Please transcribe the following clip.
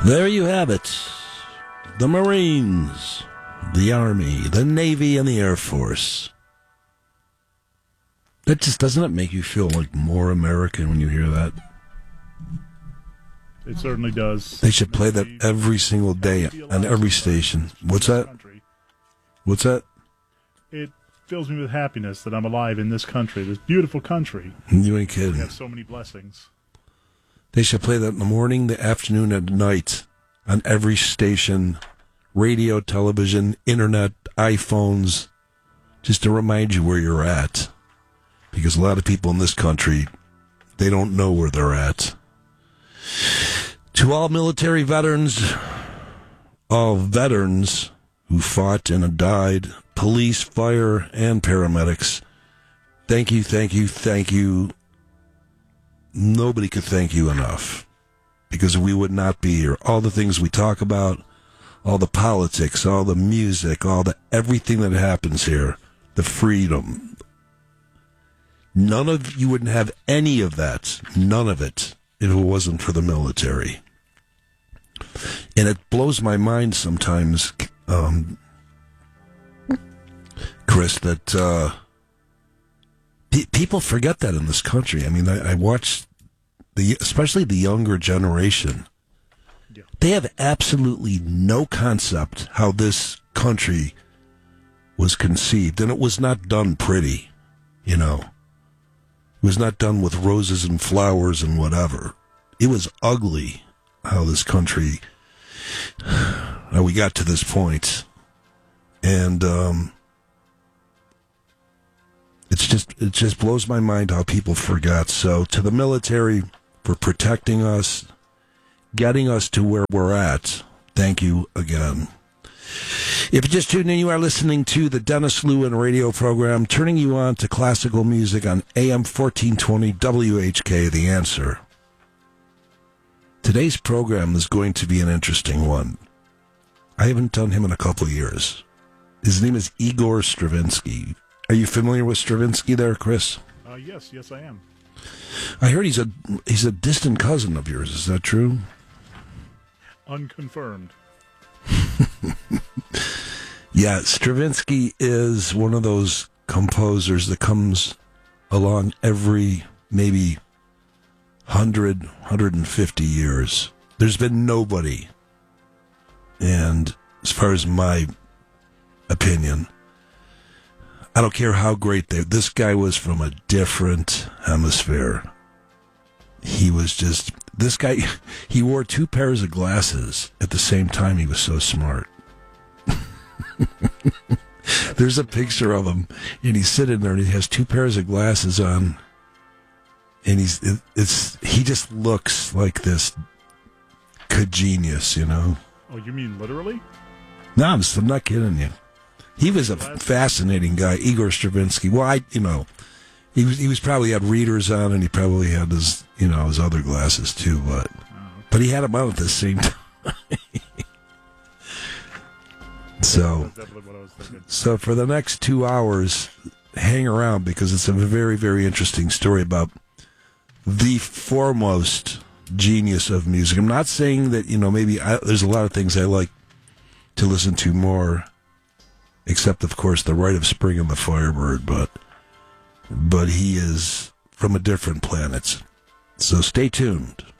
There you have it. The Marines, the Army, the Navy, and the Air Force. That just, doesn't it make you feel like more American when you hear that? It certainly does. They should play that every single day on every station. What's that? What's that? It fills me with happiness that I'm alive in this country, this beautiful country. You ain't kidding. We have so many blessings. They should play that in the morning, the afternoon, and night on every station, radio, television, internet, iPhones, just to remind you where you're at. Because a lot of people in this country, they don't know where they're at. To all military veterans, all veterans who fought and died, police, fire, and paramedics, thank you, thank you, thank you. Nobody could thank you enough, because we would not be here. All the things we talk about, all the politics, all the music, everything that happens here, the freedom. None of you wouldn't have any of that, none of it, if it wasn't for the military. And it blows my mind sometimes, Chris, that people forget that in this country. I mean, I watch especially the younger generation. Yeah. They have absolutely no concept how this country was conceived, and it was not done pretty, you know. It was not done with roses and flowers and whatever. It was ugly how this country, how we got to this point. And it just blows my mind how people forget. So to the military for protecting us, getting us to where we're at, thank you again. If you just tuned in, you are listening to the Dennis Lewin radio program, turning you on to classical music on AM 1420 WHK, The Answer. Today's program is going to be an interesting one. I haven't done him in a couple of years. His name is Igor Stravinsky. Are you familiar with Stravinsky there, Chris? Yes, I am. I heard he's a distant cousin of yours. Is that true? Unconfirmed. Yeah, Stravinsky is one of those composers that comes along every maybe 100, 150 years. There's been nobody. And as far as my opinion, I don't care how great this guy was from a different hemisphere. He was just, this guy, he wore two pairs of glasses at the same time. He was so smart. There's a picture of him, and he's sitting there, and he has two pairs of glasses on, and he just looks like this genius, you know? Oh, you mean literally? No, I'm not kidding you. He was a fascinating guy, Igor Stravinsky. Well, he was probably had readers on, and he probably had his other glasses too, but he had them on at the same time. So for the next 2 hours, hang around, because it's a very, very interesting story about the foremost genius of music. I'm not saying that, maybe there's a lot of things I like to listen to more, except, of course, The Rite of Spring and the Firebird, but he is from a different planet. So stay tuned.